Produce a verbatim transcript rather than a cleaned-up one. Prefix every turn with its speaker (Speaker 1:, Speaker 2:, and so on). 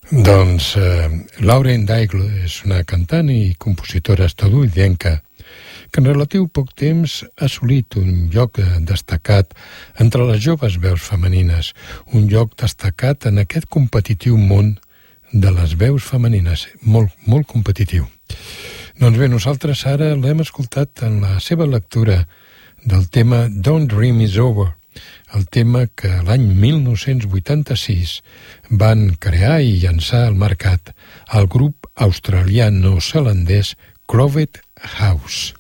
Speaker 1: Doncs eh, Lauren Daigle és una cantant i compositora estatunidenca que en relatiu poc temps ha assolit un lloc destacat entre les joves veus femenines, un lloc destacat en aquest competitiu món de les veus femenines, molt, molt competitiu. Doncs bé, nosaltres ara l'hem escoltat en la seva lectura del tema Don't Dream Is Over, el tema que l'any mil nou-cents vuitanta-sis van crear i llançar al mercat el grup australià-neozelandès Crowded House.